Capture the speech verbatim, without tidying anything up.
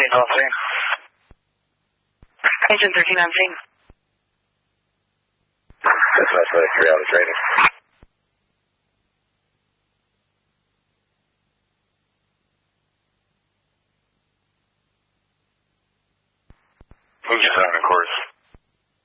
L three. Agent thirteen on scene. That's not for three out of training. Move your sound, of course.